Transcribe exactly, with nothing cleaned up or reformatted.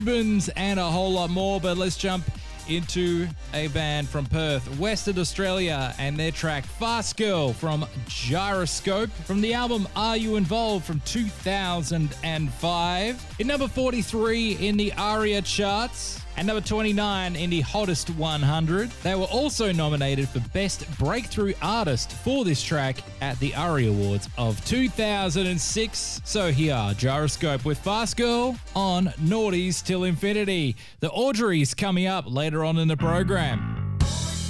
Cubans and a whole lot more, but let's jump into a band from Perth, Western Australia, and their track Fast Girl from Gyroscope from the album Are You Involved from two thousand five. In number forty-three in the ARIA charts and number twenty-nine in the Hottest one hundred. They were also nominated for Best Breakthrough Artist for this track at the ARIA Awards of two thousand six. So here are Gyroscope with Fast Girl on Naughties Till Infinity. The Audrey's coming up later on in the program.